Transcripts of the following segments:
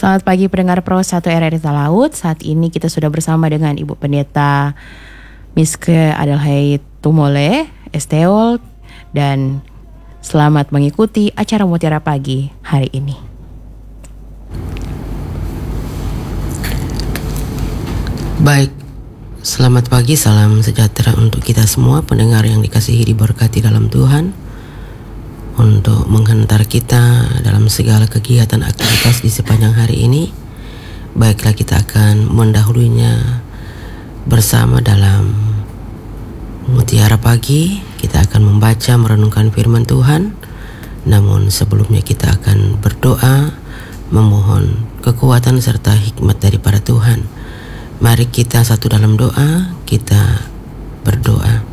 Selamat pagi pendengar Pro 1 RRI Talaut. Saat ini kita sudah bersama dengan Ibu Pendeta Miske Adelheid Tumole, Esteol, dan selamat mengikuti acara Mutiara Pagi hari ini. Baik, selamat pagi, salam sejahtera untuk kita semua pendengar yang dikasihi diberkati dalam Tuhan. Untuk menghantar kita dalam segala kegiatan aktivitas di sepanjang hari ini, baiklah kita akan mendahulunya bersama dalam Mutiara Pagi. Kita akan membaca merenungkan firman Tuhan. Namun sebelumnya kita akan berdoa, memohon kekuatan serta hikmat daripada Tuhan. Mari kita satu dalam doa, kita berdoa.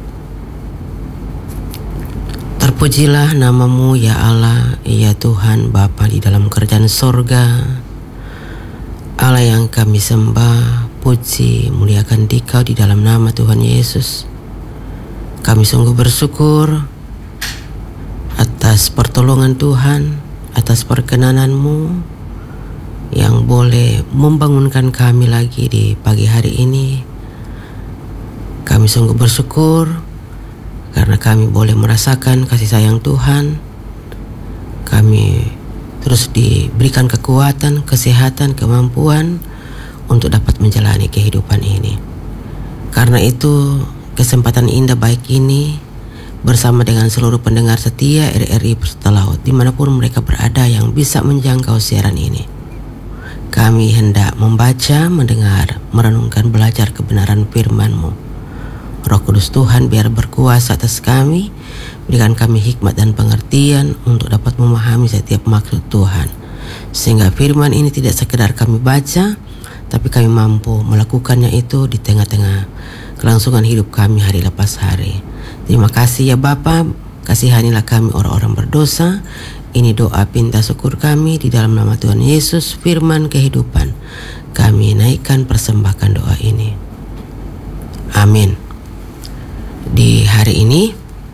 Terpujilah namamu ya Allah, ya Tuhan Bapa di dalam kerajaan sorga. Allah yang kami sembah, puji, muliakan Dikau di dalam nama Tuhan Yesus. Kami sungguh bersyukur atas pertolongan Tuhan, atas perkenanan-Mu yang boleh membangunkan kami lagi di pagi hari ini. Kami sungguh bersyukur karena kami boleh merasakan kasih sayang Tuhan. Kami terus diberikan kekuatan, kesehatan, kemampuan untuk dapat menjalani kehidupan ini. Karena itu kesempatan indah baik ini bersama dengan seluruh pendengar setia RRI Talaut dimanapun mereka berada yang bisa menjangkau siaran ini. Kami hendak membaca, mendengar, merenungkan, belajar kebenaran firman-Mu. Roh Kudus Tuhan biar berkuasa atas kami, berikan kami hikmat dan pengertian untuk dapat memahami setiap maksud Tuhan. Sehingga firman ini tidak sekedar kami baca, tapi kami mampu melakukannya itu di tengah-tengah kelangsungan hidup kami hari lepas hari. Terima kasih ya Bapa, kasihanilah kami orang-orang berdosa. Ini doa pinta syukur kami di dalam nama Tuhan Yesus, firman kehidupan. Kami naikkan persembahkan doa ini. Amin. Di hari ini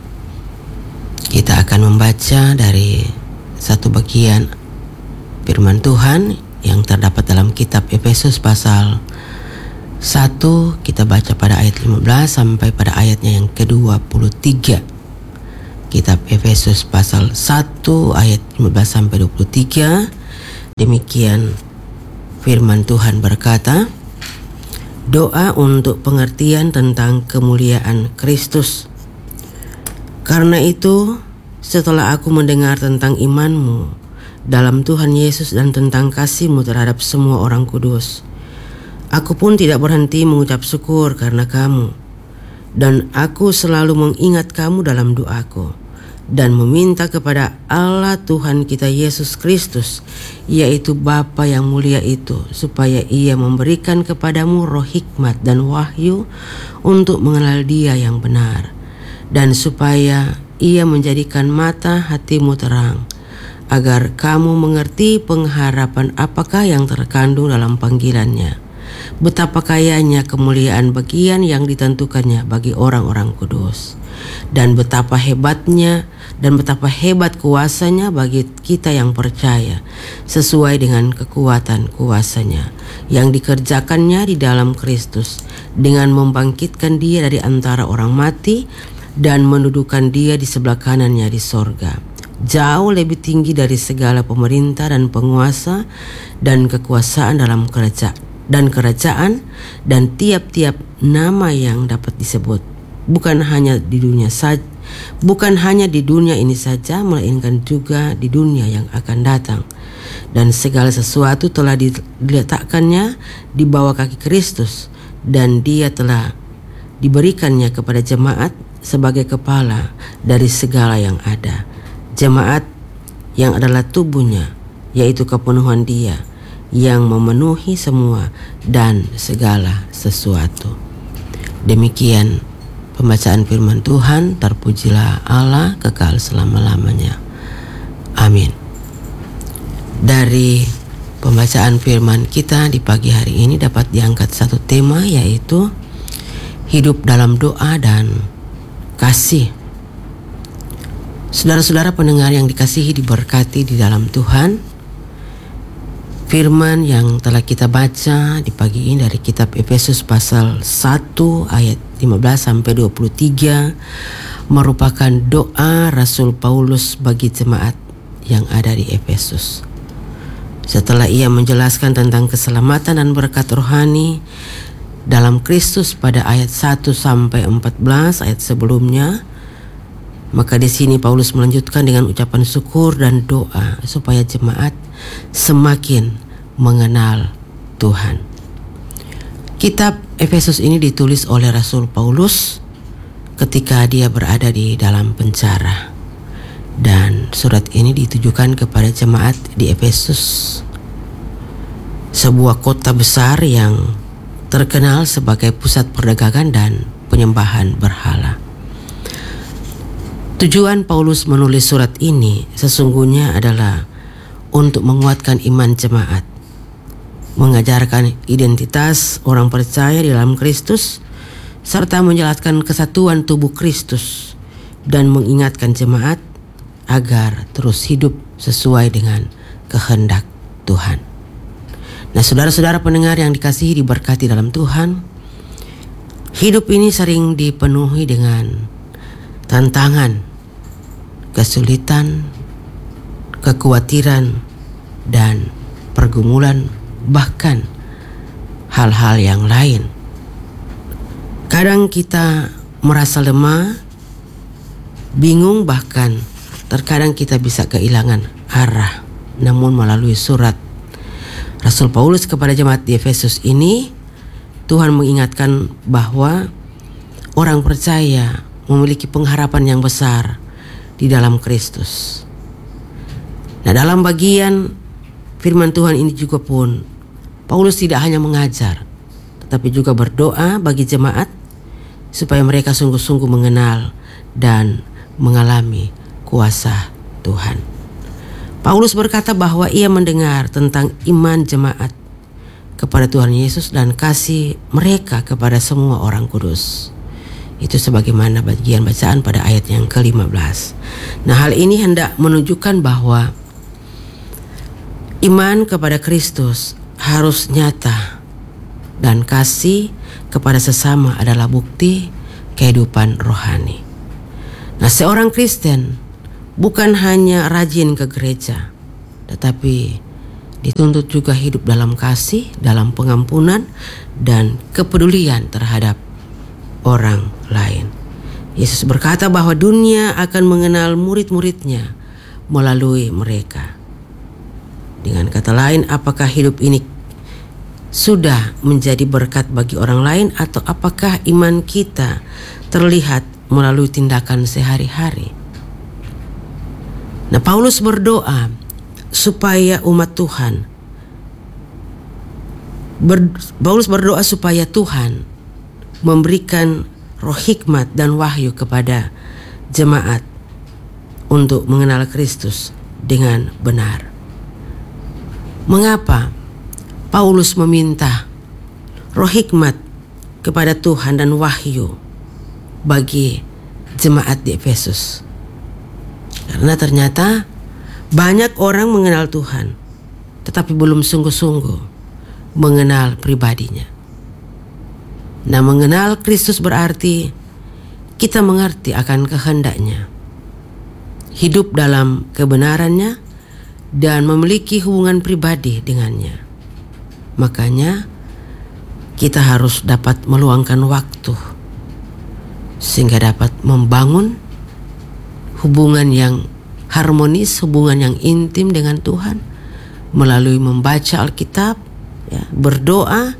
kita akan membaca dari satu bagian firman Tuhan yang terdapat dalam kitab Efesus pasal 1. Kita baca pada ayat 15 sampai pada ayatnya yang ke-23. Kitab Efesus pasal 1 ayat 15 sampai 23. Demikian firman Tuhan berkata, doa untuk pengertian tentang kemuliaan Kristus. Karena itu, setelah aku mendengar tentang imanmu dalam Tuhan Yesus dan tentang kasih-Mu terhadap semua orang kudus, aku pun tidak berhenti mengucap syukur karena kamu. Dan aku selalu mengingat kamu dalam doaku dan meminta kepada Allah Tuhan kita Yesus Kristus, yaitu Bapa yang mulia itu, supaya Ia memberikan kepadamu roh hikmat dan wahyu untuk mengenal Dia yang benar, dan supaya Ia menjadikan mata hatimu terang, agar kamu mengerti pengharapan apakah yang terkandung dalam panggilannya, betapa kayanya kemuliaan bagian yang ditentukannya bagi orang-orang kudus, dan betapa hebatnya dan betapa hebat kuasanya bagi kita yang percaya, sesuai dengan kekuatan kuasanya yang dikerjakannya di dalam Kristus, dengan membangkitkan Dia dari antara orang mati dan mendudukan Dia di sebelah kanannya di sorga, jauh lebih tinggi dari segala pemerintah dan penguasa dan kekuasaan dalam kerajaan dan tiap-tiap nama yang dapat disebut, bukan hanya di dunia ini saja, melainkan juga di dunia yang akan datang. Dan segala sesuatu telah diletakkannya di bawah kaki Kristus, dan Dia telah diberikannya kepada jemaat sebagai kepala dari segala yang ada. Jemaat yang adalah tubuhnya, yaitu kepenuhan Dia yang memenuhi semua dan segala sesuatu. Demikian pembacaan firman Tuhan. Terpujilah Allah kekal selama-lamanya. Amin. Dari pembacaan firman kita di pagi hari ini dapat diangkat satu tema, yaitu hidup dalam doa dan kasih. Saudara-saudara pendengar yang dikasihi diberkati di dalam Tuhan, Firman yang telah kita baca di pagi ini dari kitab Efesus pasal 1 ayat 15 sampai 23 merupakan doa Rasul Paulus bagi jemaat yang ada di Efesus. Setelah ia menjelaskan tentang keselamatan dan berkat rohani dalam Kristus pada ayat 1 sampai 14 ayat sebelumnya, maka di sini Paulus melanjutkan dengan ucapan syukur dan doa supaya jemaat semakin mengenal Tuhan. Kitab Efesus ini ditulis oleh Rasul Paulus ketika dia berada di dalam penjara. Dan surat ini ditujukan kepada jemaat di Efesus, sebuah kota besar yang terkenal sebagai pusat perdagangan dan penyembahan berhala. Tujuan Paulus menulis surat ini sesungguhnya adalah untuk menguatkan iman jemaat, mengajarkan identitas orang percaya di dalam Kristus, serta menjelaskan kesatuan tubuh Kristus dan mengingatkan jemaat agar terus hidup sesuai dengan kehendak Tuhan. Nah, saudara-saudara pendengar yang dikasihi diberkati dalam Tuhan, hidup ini sering dipenuhi dengan tantangan, kesulitan, kekhawatiran, dan pergumulan, bahkan hal-hal yang lain. Kadang kita merasa lemah, bingung, bahkan terkadang kita bisa kehilangan arah. Namun melalui surat Rasul Paulus kepada jemaat di Efesus ini, Tuhan mengingatkan bahwa orang percaya memiliki pengharapan yang besar di dalam Kristus. Nah, dalam bagian firman Tuhan ini juga pun Paulus tidak hanya mengajar, tetapi juga berdoa bagi jemaat supaya mereka sungguh-sungguh mengenal dan mengalami kuasa Tuhan. Paulus berkata bahwa ia mendengar tentang iman jemaat kepada Tuhan Yesus dan kasih mereka kepada semua orang kudus. Itu sebagaimana bagian bacaan pada ayat yang ke-15. Nah, hal ini hendak menunjukkan bahwa iman kepada Kristus harus nyata dan kasih kepada sesama adalah bukti kehidupan rohani. Nah, seorang Kristen bukan hanya rajin ke gereja, tetapi dituntut juga hidup dalam kasih, dalam pengampunan, dan kepedulian terhadap orang lain. Yesus berkata bahwa dunia akan mengenal murid-muridnya melalui mereka. Dengan kata lain, apakah hidup ini sudah menjadi berkat bagi orang lain, atau apakah iman kita terlihat melalui tindakan sehari-hari? Nah, Paulus berdoa supaya umat Tuhan, Paulus berdoa supaya Tuhan memberikan roh hikmat dan wahyu kepada jemaat untuk mengenal Kristus dengan benar. Mengapa Paulus meminta roh hikmat kepada Tuhan dan wahyu bagi jemaat di Efesus? Karena ternyata banyak orang mengenal Tuhan, tetapi belum sungguh-sungguh mengenal pribadinya. Nah, mengenal Kristus berarti kita mengerti akan kehendaknya, hidup dalam kebenarannya, dan memiliki hubungan pribadi dengannya. Makanya kita harus dapat meluangkan waktu sehingga dapat membangun hubungan yang harmonis, hubungan yang intim dengan Tuhan melalui membaca Alkitab, berdoa,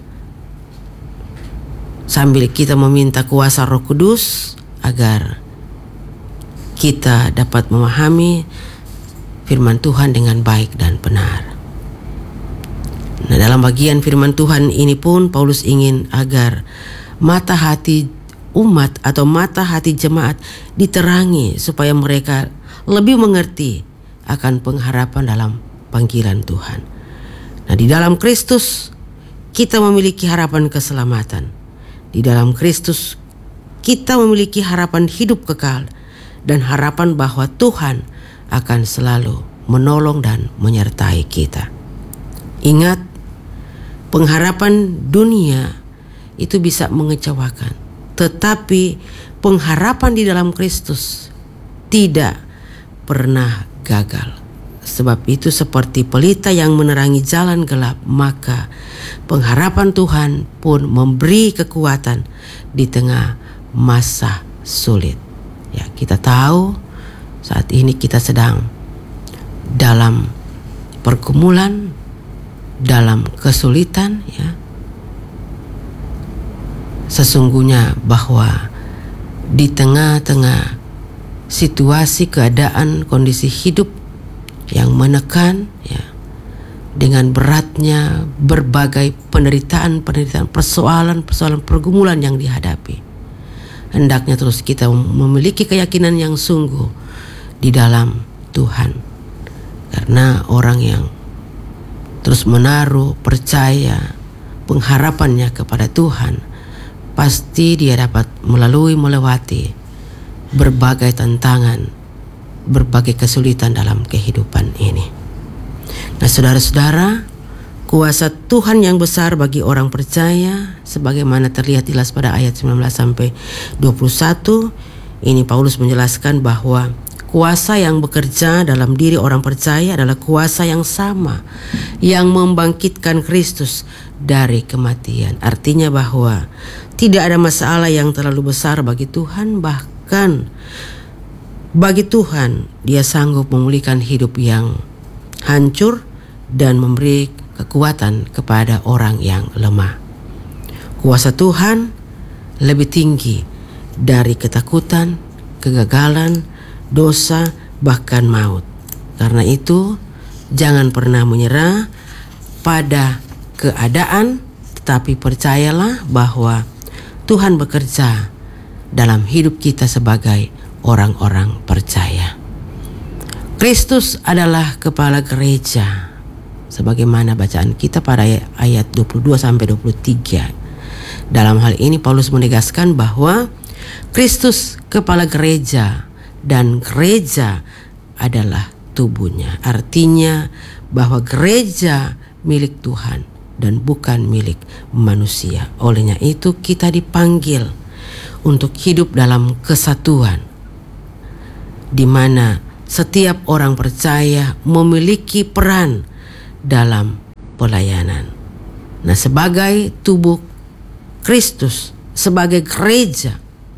sambil kita meminta kuasa Roh Kudus agar kita dapat memahami firman Tuhan dengan baik dan benar. Nah, dalam bagian firman Tuhan ini pun Paulus ingin agar mata hati umat atau mata hati jemaat diterangi supaya mereka lebih mengerti akan pengharapan dalam panggilan Tuhan. Nah, di dalam Kristus kita memiliki harapan keselamatan. Di dalam Kristus kita memiliki harapan hidup kekal dan harapan bahwa Tuhan akan selalu menolong dan menyertai kita. Ingat, pengharapan dunia itu bisa mengecewakan, tetapi pengharapan di dalam Kristus tidak pernah gagal. Sebab itu seperti pelita yang menerangi jalan gelap, maka pengharapan Tuhan pun memberi kekuatan di tengah masa sulit. Ya, kita tahu saat ini kita sedang dalam pergumulan, dalam kesulitan, ya. Sesungguhnya bahwa di tengah-tengah situasi, keadaan, kondisi hidup yang menekan, ya, dengan beratnya berbagai penderitaan, persoalan pergumulan yang dihadapi, hendaknya terus kita memiliki keyakinan yang sungguh di dalam Tuhan. Karena orang yang terus menaruh percaya pengharapannya kepada Tuhan, pasti dia dapat melewati berbagai tantangan, berbagai kesulitan dalam kehidupan ini. Nah, saudara-saudara, kuasa Tuhan yang besar bagi orang percaya, sebagaimana terlihat jelas pada ayat 19 sampai 21, ini Paulus menjelaskan bahwa kuasa yang bekerja dalam diri orang percaya adalah kuasa yang sama yang membangkitkan Kristus dari kematian. Artinya bahwa tidak ada masalah yang terlalu besar bagi Tuhan, bahkan bagi Tuhan Dia sanggup memulihkan hidup yang hancur dan memberi kekuatan kepada orang yang lemah. Kuasa Tuhan lebih tinggi dari ketakutan, kegagalan, dosa, bahkan maut. Karena itu, jangan pernah menyerah pada keadaan, tetapi percayalah bahwa Tuhan bekerja dalam hidup kita sebagai orang-orang percaya. Kristus adalah kepala gereja, sebagaimana bacaan kita pada ayat 22 sampai 23. Dalam hal ini Paulus menegaskan bahwa Kristus kepala gereja dan gereja adalah tubuhnya. Artinya bahwa gereja milik Tuhan dan bukan milik manusia. Olehnya itu kita dipanggil untuk hidup dalam kesatuan, di mana setiap orang percaya memiliki peran dalam pelayanan. Nah, sebagai tubuh Kristus, sebagai gereja,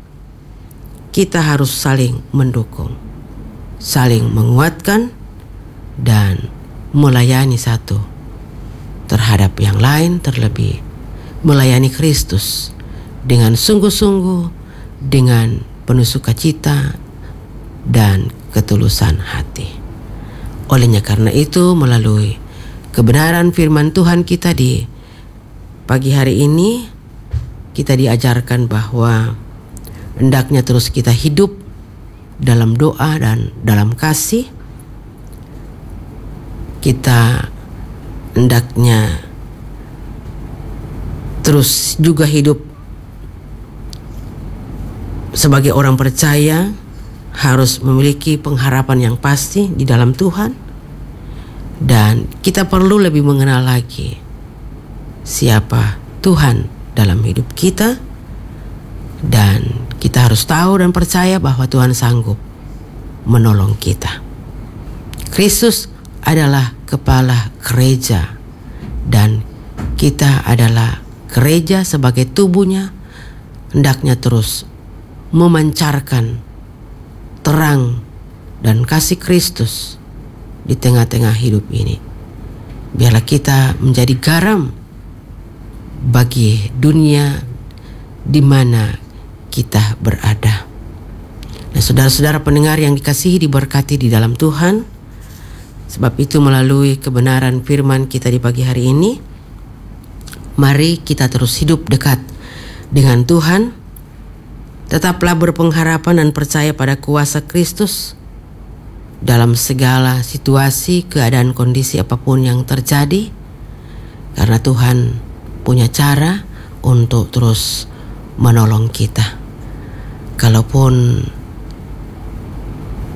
kita harus saling mendukung, saling menguatkan, dan melayani satu terhadap yang lain, terlebih melayani Kristus dengan sungguh-sungguh, dengan penuh sukacita dan ketulusan hati. Olehnya karena itu, melalui kebenaran firman Tuhan kita di pagi hari ini, kita diajarkan bahwa hendaknya terus kita hidup dalam doa dan dalam kasih. Kita hendaknya terus juga hidup sebagai orang percaya, harus memiliki pengharapan yang pasti di dalam Tuhan. Dan kita perlu lebih mengenal lagi siapa Tuhan dalam hidup kita. Dan kita harus tahu dan percaya bahwa Tuhan sanggup menolong kita. Kristus adalah kepala gereja, dan kita adalah gereja sebagai tubuhnya, hendaknya terus memancarkan terang dan kasih Kristus di tengah-tengah hidup ini. Biarlah kita menjadi garam bagi dunia di mana kita berada. Nah, saudara-saudara pendengar yang dikasihi, diberkati di dalam Tuhan. Sebab itu, melalui kebenaran firman kita di pagi hari ini, mari kita terus hidup dekat dengan Tuhan. Tetaplah berpengharapan dan percaya pada kuasa Kristus dalam segala situasi, keadaan, kondisi apapun yang terjadi. Karena Tuhan punya cara untuk terus menolong kita. Kalaupun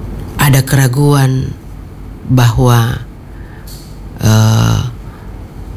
ada keraguan bahwa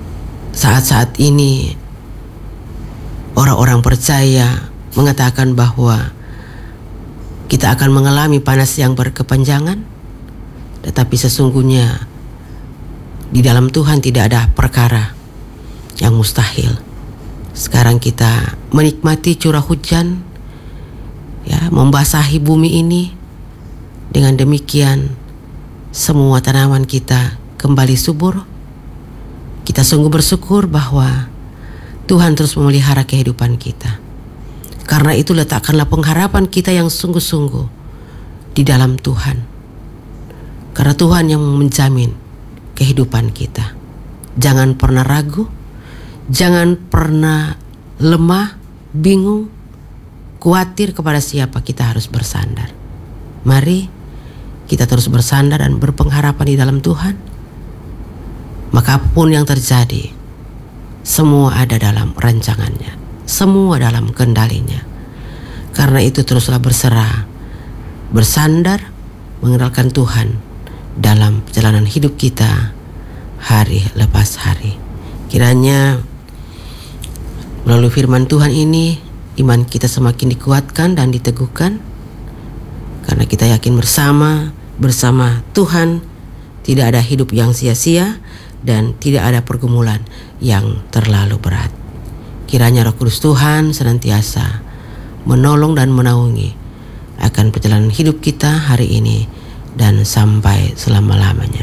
Saat-saat ini orang-orang percaya mengatakan bahwa kita akan mengalami panas yang berkepanjangan, tetapi sesungguhnya di dalam Tuhan tidak ada perkara yang mustahil. Sekarang kita menikmati curah hujan, ya, membasahi bumi ini. Dengan demikian semua tanaman kita kembali subur. Kita sungguh bersyukur bahwa Tuhan terus memelihara kehidupan kita. Karena itu letakkanlah pengharapan kita yang sungguh-sungguh di dalam Tuhan. Karena Tuhan yang menjamin kehidupan kita. Jangan pernah ragu, jangan pernah lemah, bingung, khawatir kepada siapa kita harus bersandar. Mari kita terus bersandar dan berpengharapan di dalam Tuhan. Maka apapun yang terjadi, semua ada dalam rancangannya, semua dalam kendalinya. Karena itu teruslah berserah, bersandar, mengandalkan Tuhan dalam perjalanan hidup kita hari lepas hari. Kiranya melalui firman Tuhan ini iman kita semakin dikuatkan dan diteguhkan. Karena kita yakin bersama Tuhan tidak ada hidup yang sia-sia dan tidak ada pergumulan yang terlalu berat. Kiranya Roh Kudus Tuhan senantiasa menolong dan menaungi akan perjalanan hidup kita hari ini dan sampai selama-lamanya.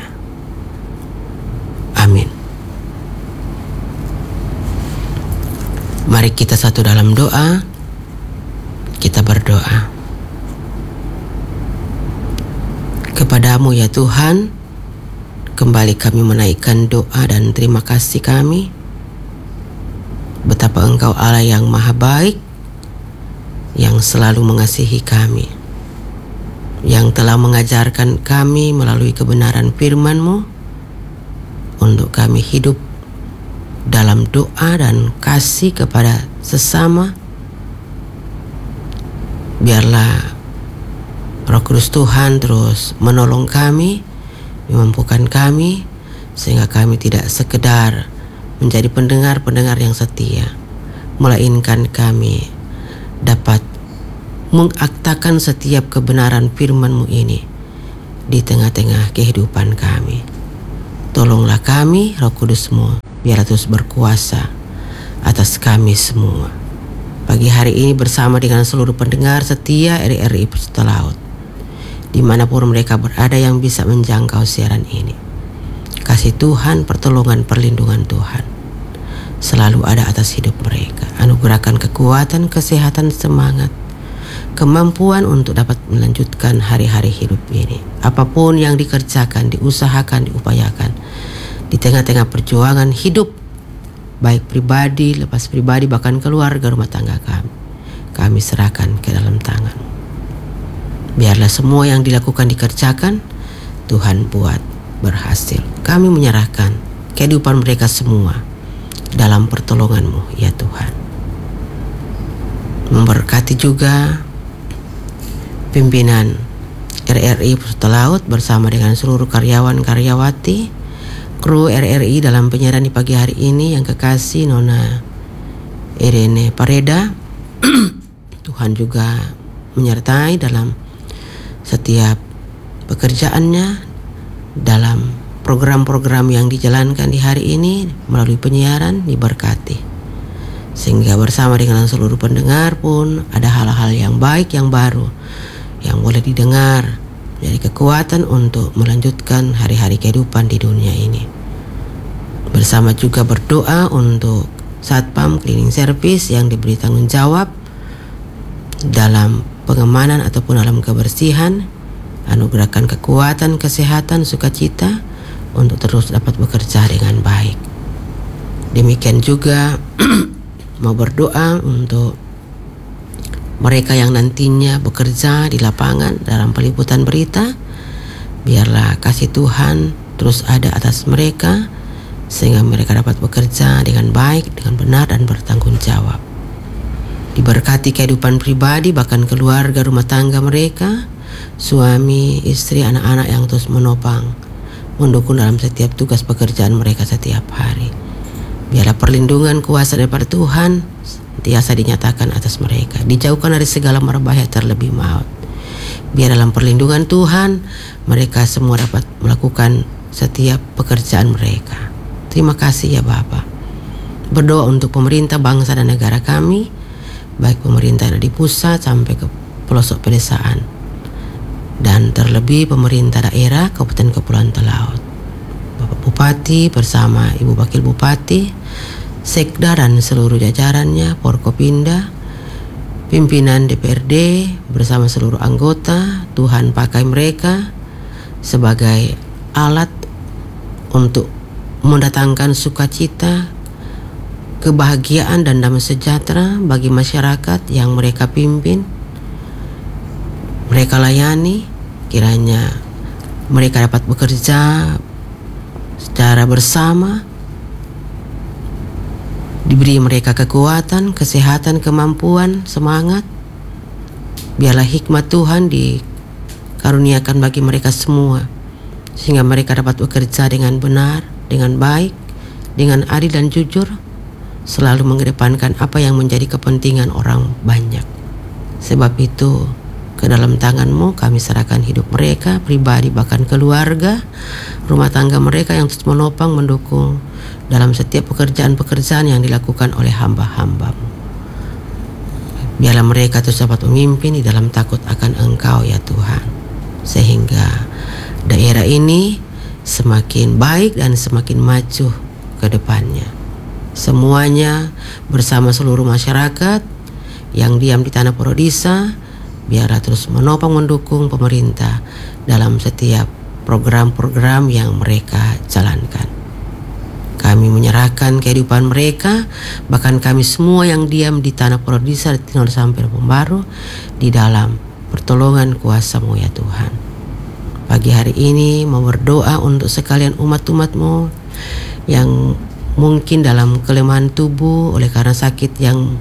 Amin. Mari kita satu dalam doa. Kita berdoa. Kepadamu ya Tuhan, kembali kami menaikkan doa dan terima kasih kami. Betapa Engkau Allah yang maha baik, yang selalu mengasihi kami, yang telah mengajarkan kami melalui kebenaran firman-Mu untuk kami hidup dalam doa dan kasih kepada sesama. Biarlah Roh Kudus Tuhan terus menolong kami, memampukan kami, sehingga kami tidak sekedar menjadi pendengar-pendengar yang setia, melainkan kami dapat mengaktakan setiap kebenaran firman-Mu ini di tengah-tengah kehidupan kami. Tolonglah kami, Roh Kudus-Mu, biar terus berkuasa atas kami semua. Pagi hari ini bersama dengan seluruh pendengar setia RRI Peserta Laut, dimanapun mereka berada yang bisa menjangkau siaran ini. Kasih Tuhan, pertolongan, perlindungan Tuhan selalu ada atas hidup mereka. Anugerahkan kekuatan, kesehatan, semangat, kemampuan untuk dapat melanjutkan hari-hari hidup ini. Apapun yang dikerjakan, diusahakan, diupayakan di tengah-tengah perjuangan hidup, baik pribadi, lepas pribadi, bahkan keluarga, rumah tangga kami serahkan ke dalam tangan. Biarlah semua yang dilakukan dikerjakan, Tuhan buat berhasil. Kami menyerahkan kehidupan mereka semua dalam pertolongan-Mu ya Tuhan. Memberkati juga pimpinan RRI Peserta Laut bersama dengan seluruh karyawan-karyawati, kru RRI dalam penyiaran di pagi hari ini yang kekasih Nona Irene Pareda. Tuhan juga menyertai dalam setiap pekerjaannya, dalam program-program yang dijalankan di hari ini melalui penyiaran, diberkati. Sehingga bersama dengan seluruh pendengar pun ada hal-hal yang baik, yang baru, yang boleh didengar, menjadi kekuatan untuk melanjutkan hari-hari kehidupan di dunia ini. Bersama juga berdoa untuk Satpam Cleaning Service yang diberi tanggung jawab dalam pengamanan ataupun dalam kebersihan. Anugerahkan kekuatan, kesehatan, sukacita untuk terus dapat bekerja dengan baik. Demikian juga mau berdoa untuk mereka yang nantinya bekerja di lapangan dalam peliputan berita. Biarlah kasih Tuhan terus ada atas mereka, sehingga mereka dapat bekerja dengan baik, dengan benar dan bertanggung jawab. Diberkati kehidupan pribadi, bahkan keluarga, rumah tangga mereka, suami, istri, anak-anak yang terus menopang, mendukung dalam setiap tugas pekerjaan mereka setiap hari. Biarlah perlindungan kuasa daripada Tuhan senantiasa dinyatakan atas mereka. Dijauhkan dari segala mara bahaya terlebih maut. Biar dalam perlindungan Tuhan mereka semua dapat melakukan setiap pekerjaan mereka. Terima kasih ya Bapa. Berdoa untuk pemerintah bangsa dan negara kami, baik pemerintah dari pusat sampai ke pelosok pedesaan, dan terlebih pemerintah daerah Kabupaten Kepulauan Talaut. Bapak Bupati bersama Ibu Wakil Bupati, Sekda dan seluruh jajarannya, Forkopimda, pimpinan DPRD bersama seluruh anggota, Tuhan pakai mereka sebagai alat untuk mendatangkan sukacita, kebahagiaan dan damai sejahtera bagi masyarakat yang mereka pimpin, mereka layani. Kiranya mereka dapat bekerja secara bersama, diberi mereka kekuatan, kesehatan, kemampuan, semangat. Biarlah hikmat Tuhan dikaruniakan bagi mereka semua, sehingga mereka dapat bekerja dengan benar, dengan baik, dengan adil dan jujur, selalu mengedepankan apa yang menjadi kepentingan orang banyak. Sebab itu, ke dalam tangan-Mu kami serahkan hidup mereka, pribadi bahkan keluarga, rumah tangga mereka yang terus menopang, mendukung dalam setiap pekerjaan-pekerjaan yang dilakukan oleh hamba-hamba-Mu. Biarlah mereka terus dapat memimpin di dalam takut akan Engkau ya Tuhan, sehingga daerah ini semakin baik dan semakin maju ke depannya. Semuanya bersama seluruh masyarakat yang diam di tanah Porodisa, biarlah terus menopang mendukung pemerintah dalam setiap program-program yang mereka jalankan. Kami menyerahkan kehidupan mereka, bahkan kami semua yang diam di tanah Porodisa, di Tinor sampai Pembaru, di dalam pertolongan kuasa-Mu ya Tuhan. Pagi hari ini mau berdoa untuk sekalian umat-umat-Mu yang mungkin dalam kelemahan tubuh oleh karena sakit yang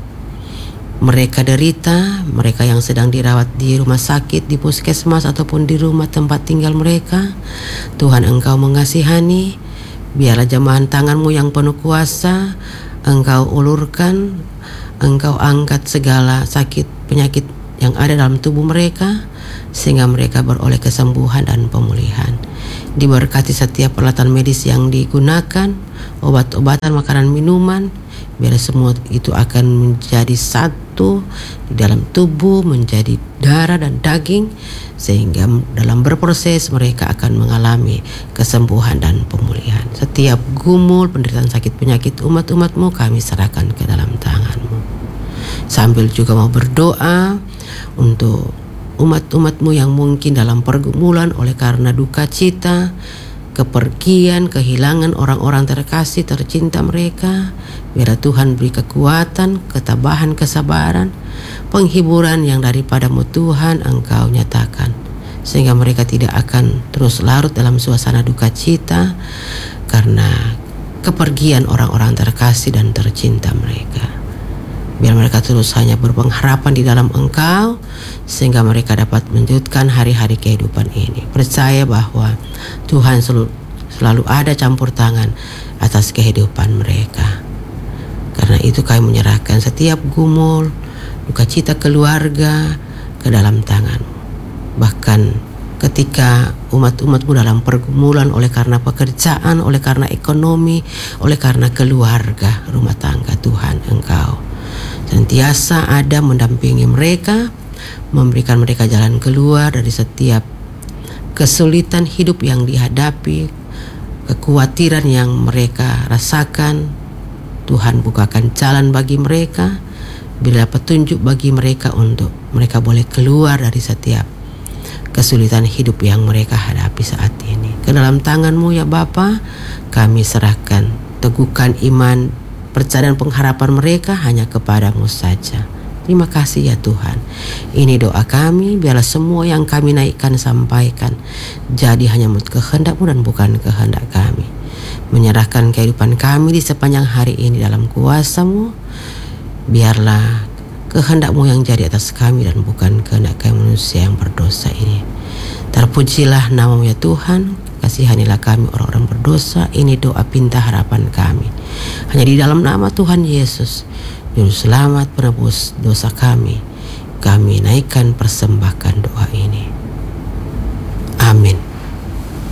mereka derita, mereka yang sedang dirawat di rumah sakit, di puskesmas ataupun di rumah tempat tinggal mereka. Tuhan Engkau mengasihani, biarlah jamahan tangan-Mu yang penuh kuasa Engkau ulurkan, Engkau angkat segala sakit penyakit yang ada dalam tubuh mereka, sehingga mereka beroleh kesembuhan dan pemulihan. Diberkati setiap peralatan medis yang digunakan, obat-obatan, makanan, minuman, biar semua itu akan menjadi satu di dalam tubuh, menjadi darah dan daging, sehingga dalam berproses mereka akan mengalami kesembuhan dan pemulihan. Setiap gumul penderitaan sakit penyakit umat-umat-Mu kami serahkan ke dalam tangan-Mu. Sambil juga mau berdoa untuk umat-umat-Mu yang mungkin dalam pergumulan oleh karena duka cita, kepergian, kehilangan orang-orang terkasih, tercinta mereka. Biar Tuhan beri kekuatan, ketabahan, kesabaran, penghiburan yang daripada-Mu Tuhan Engkau nyatakan, sehingga mereka tidak akan terus larut dalam suasana duka cita karena kepergian orang-orang terkasih dan tercinta mereka. Biar mereka terus hanya berpengharapan di dalam Engkau, sehingga mereka dapat melanjutkan hari-hari kehidupan ini. Percaya bahwa Tuhan selalu ada campur tangan atas kehidupan mereka. Karena itu kami menyerahkan setiap gumul, duka cita keluarga ke dalam tangan-Mu. Bahkan ketika umat-umat-Mu dalam pergumulan oleh karena pekerjaan, oleh karena ekonomi, oleh karena keluarga, rumah tangga, Tuhan Engkau senantiasa ada mendampingi mereka, memberikan mereka jalan keluar dari setiap kesulitan hidup yang dihadapi, kekhawatiran yang mereka rasakan. Tuhan bukakan jalan bagi mereka, bila petunjuk bagi mereka untuk mereka boleh keluar dari setiap kesulitan hidup yang mereka hadapi saat ini. Ke dalam tangan-Mu ya Bapa, kami serahkan teguhkan iman, percaya dan pengharapan mereka hanya kepada-Mu saja. Terima kasih ya Tuhan. Ini doa kami, biarlah semua yang kami naikkan sampaikan jadi hanya kehendak-Mu dan bukan kehendak kami. Menyerahkan kehidupan kami di sepanjang hari ini dalam kuasa-Mu. Biarlah kehendak-Mu yang jadi atas kami dan bukan kehendak kami manusia yang berdosa ini. Terpujilah nama-Mu ya Tuhan. Kasihanilah kami orang-orang berdosa. Ini doa pinta harapan kami Hanya di dalam nama Tuhan Yesus, Juru Selamat penebus dosa kami naikkan persembahkan doa ini.